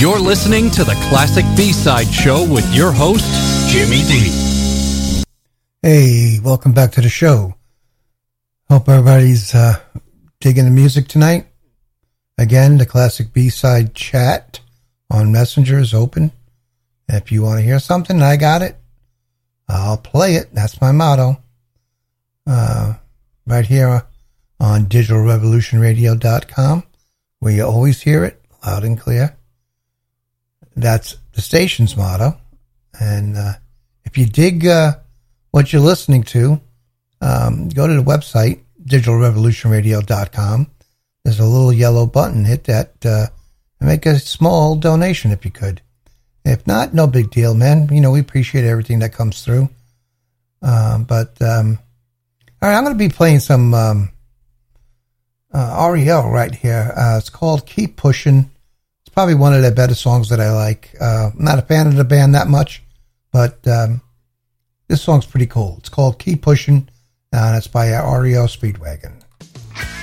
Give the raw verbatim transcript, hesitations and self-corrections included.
You're listening to the Classic B-Side Show with your host, Jimmy D. Hey, welcome back to the show. Hope everybody's uh, digging the music tonight. Again, the Classic B-Side chat on Messenger is open. If you want to hear something, I got it. I'll play it. That's my motto. Uh, right here on digital revolution radio dot com, where you always hear it loud and clear. That's the station's motto. And uh, if you dig uh, what you're listening to, um, go to the website, digital revolution radio dot com. There's a little yellow button. Hit that uh, and make a small donation if you could. If not, no big deal, man. You know, we appreciate everything that comes through. Um, but, um, all right, I'm going to be playing some um, uh, R E L right here. Uh, it's called Keep Pushing. It's probably one of the better songs that I like. Uh, I'm not a fan of the band that much, but um, this song's pretty cool. It's called Keep Pushing, and it's by R E L Speedwagon.